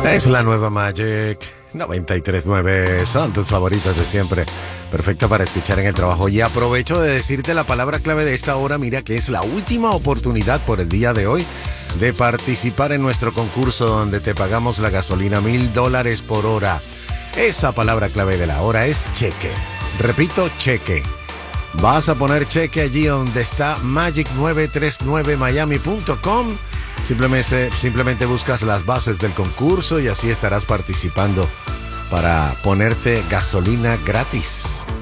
Es la nueva Magic 93.9. Son tus favoritos de siempre. Perfecto para escuchar en el trabajo. Y aprovecho de decirte la palabra clave de esta hora. Mira que es la última oportunidad por el día de hoy de participar en nuestro concurso donde te pagamos la gasolina $1,000 por hora. Esa palabra clave de la hora es cheque. Repito, cheque. Vas a poner cheque allí donde está magic939miami.com. Simplemente buscas las bases del concurso y así estarás participando para ponerte gasolina gratis.